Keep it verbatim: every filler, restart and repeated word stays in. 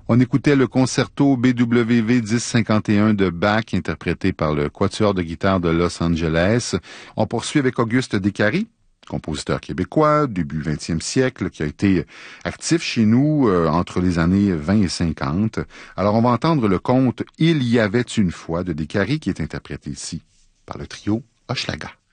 On écoutait le concerto B W V dix cinquante et un de Bach, interprété par le Quatuor de guitare de Los Angeles. On poursuit avec Auguste Descaries, compositeur québécois, début vingtième siècle, qui a été actif chez nous euh, entre les années vingt et cinquante. Alors, on va entendre le conte « Il y avait une fois » de Descaries, qui est interprété ici par le trio Hochelaga.